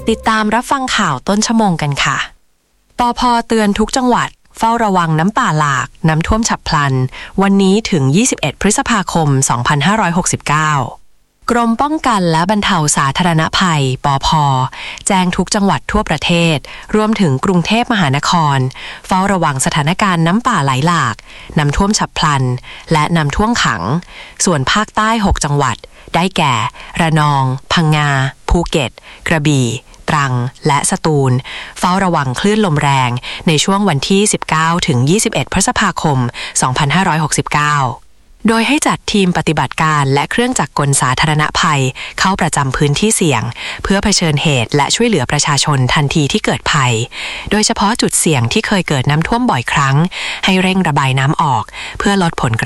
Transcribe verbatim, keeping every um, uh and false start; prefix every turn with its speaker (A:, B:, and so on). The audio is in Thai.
A: ติดตามรับฟังข่าวต้นชั่วโมงกันค่ะปภ.เตือนทุกจังหวัดเฝ้าระวังน้ำป่าหลากน้ำท่วมฉับพลันวันนี้ถึงยี่สิบเอ็ดพฤษภาคมสองพันห้าร้อยหกสิบเก้ากรมป้องกันและบรรเทาสาธารณภัยปภ.แจ้งทุกจังหวัดทั่วประเทศรวมถึงกรุงเทพมหานครเฝ้าระวังสถานการณ์น้ำป่าไหลหลากน้ำท่วมฉับพลันและน้ำท่วมขังส่วนภาคใต้หกจังหวัดได้แก่ระนองพังงาภูเก็ตกระบี่ตรังและสตูลเฝ้าระวังคลื่นลมแรงในช่วงวันที่สิบเก้าถึงยี่สิบเอ็ดพฤษภาคมสองพันห้าร้อยหกสิบเก้าโดยให้จัดทีมปฏิบัติการและเครื่องจักรกลสาธารณภัยเข้าประจำพื้นที่เสี่ยงเพื่อเผชิญเหตุและช่วยเหลือประชาชนทันทีที่เกิดภัยโดยเฉพาะจุดเสี่ยงที่เคยเกิดน้ำท่วมบ่อยครั้งให้เร่งระบายน้ำออกเพื่อลดผลกระทบ